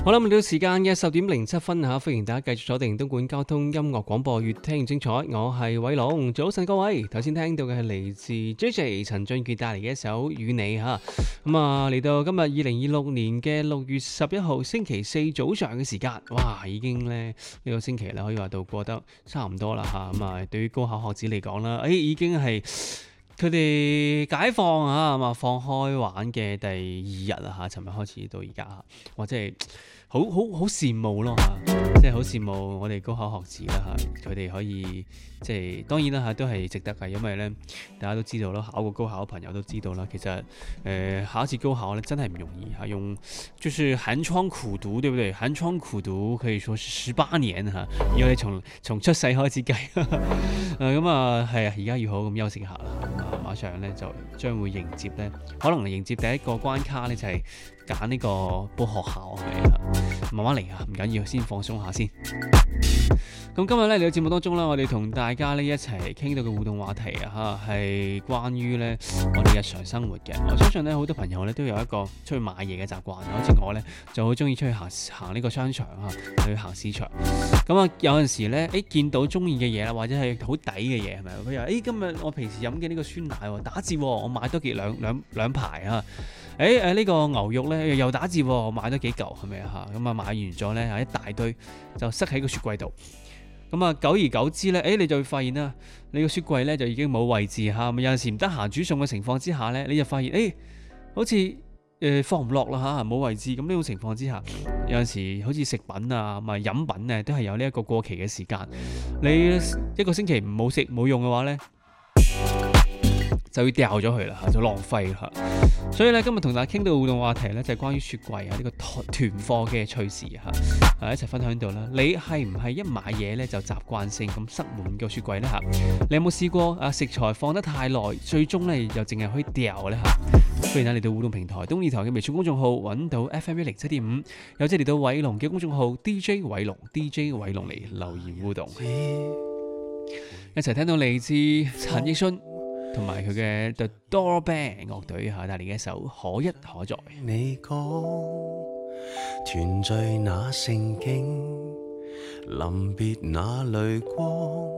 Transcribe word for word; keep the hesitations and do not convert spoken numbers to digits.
好啦，嚟到時間嘅十點零七分嚇，歡迎大家繼續鎖定東莞交通音樂廣播，越聽越精彩。我係偉龍，早晨各位。頭先聽到嘅係嚟自 J J 陳俊傑帶嚟嘅一首《與你》嚇。咁啊，嚟到今日二零二六年嘅六月十一號星期四早上嘅時間，哇，已經咧呢、呢個星期咧可以話到過得差唔多啦嚇。咁啊，對於高考學子嚟講啦，誒、哎、已經係佢哋解放啊嘛，放開玩嘅第二日啦嚇，尋日開始到而家嚇，哇，真係〜好好好羨慕咯嚇，即係好羨慕我哋高考學子啦嚇，佢哋可以即係當然啦嚇，都係值得嘅，因為咧大家都知道啦，考過高考嘅朋友都知道啦，其實誒、呃、考一次高考咧真係唔容易嚇，用就是寒窗苦讀，對不對？寒窗苦讀可以說是十八年嚇，如果你從從出世開始計，誒咁啊係啊，而家要好好咁休息下啦，咁啊馬上咧就將會迎接咧，可能迎接第一個關卡咧就係揀呢個報學校係咪啊？慢慢嚟啊，唔緊要，先放鬆下先。咁今日咧嚟到節目當中啦，我哋同大家咧一齊傾到嘅互動話題啊，嚇係關於咧我哋日常生活嘅。我相信咧好多朋友咧都有一個出去買嘢嘅習慣，好似我咧就好中意出去行行呢個商場啊，去行市場。咁啊有陣時咧，誒見到中意嘅嘢啦，或者係好抵嘅嘢係咪？譬如話誒今日我平時飲嘅呢個酸奶打折，我買多幾兩兩兩排啊！誒誒呢個牛肉咧又打折喎，我買多幾嚿係咪啊嚇？咁啊買完咗咧一大堆就塞喺個雪櫃度。咁啊，久而久之咧，誒你就會發現啦，你個雪櫃咧就已經冇位置嚇。有陣時唔得閒煮餸嘅情況之下咧，你就發現誒好似誒、呃、放唔落啦嚇，冇位置。咁呢種情況之下，有陣時好似食品啊、咪飲品啊，都係有呢一個過期嘅時間。你一個星期唔好食冇用嘅話咧，就要掉咗佢啦嚇，就浪費啦。所以咧，今日同大家傾到互動話題咧，就係關於雪櫃啊呢個囤貨嘅趣事嚇，啊一齊分享到啦。你係唔係一買嘢咧就習慣性咁塞滿個雪櫃咧嚇？你有冇試過啊食材放得太耐，最終咧又淨係可以掉咧嚇？歡迎嚟到互動平台東二台嘅微信公眾號揾到 F M 一零七點五，有即嚟到偉龍嘅公眾號 D J 偉龍 D J 偉龍嚟留言互動，一齊聽到嚟自陳奕迅同埋佢嘅 The Doorband 樂隊嚇帶嚟嘅一首可一可再。 你講團聚那聖經，臨別那淚光。